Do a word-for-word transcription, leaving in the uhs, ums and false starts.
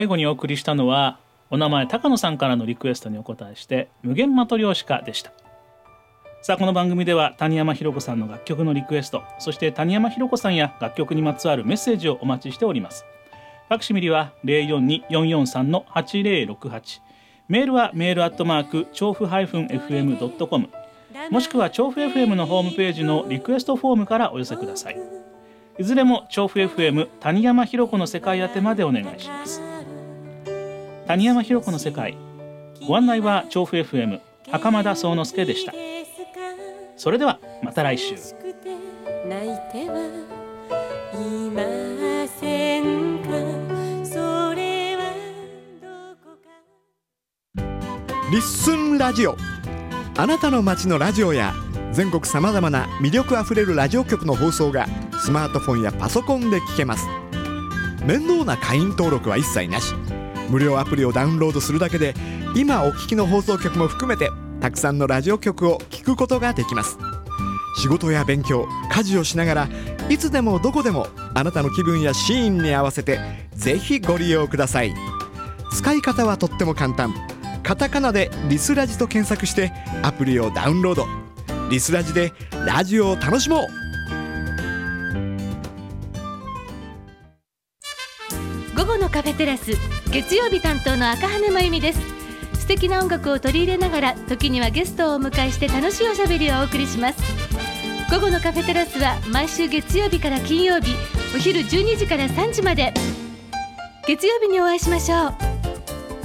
最後にお送りしたのはお名前高野さんからのリクエストにお答えして無限マトリョーシカでした。さあこの番組では谷山ひろ子さんの楽曲のリクエスト、そして谷山ひろ子さんや楽曲にまつわるメッセージをお待ちしております。ファクシミリは ゼロよんに よんよんさん のはちゼロろくはち、メールはメールアットマーク調布 エフエムドットコム、 もしくは調布 エフエム のホームページのリクエストフォームからお寄せください。いずれも調布 エフエム 谷山ひろ子の世界宛てまでお願いします。谷山ひろ子の世界、ご案内は調布 エフエム 袴田宗之助でした。それではまた来週。泣いてはいませんか、それはどこか。 リッスンラジオ、あなたの街のラジオや全国さまざまな魅力あふれるラジオ局の放送がスマートフォンやパソコンで聞けます。面倒な会員登録は一切なし、無料アプリをダウンロードするだけで今お聞きの放送局も含めてたくさんのラジオ局を聞くことができます。仕事や勉強、家事をしながらいつでもどこでもあなたの気分やシーンに合わせてぜひご利用ください。使い方はとっても簡単。カタカナでリスラジと検索してアプリをダウンロード。リスラジでラジオを楽しもう。 午後のカフェテラス、月曜日担当の赤羽真由美です。素敵な音楽を取り入れながら時にはゲストをお迎えして楽しいおしゃべりをお送りします。午後のカフェテラスは毎週月曜日から金曜日お昼じゅうにじからさんじまで。月曜日にお会いしましょう。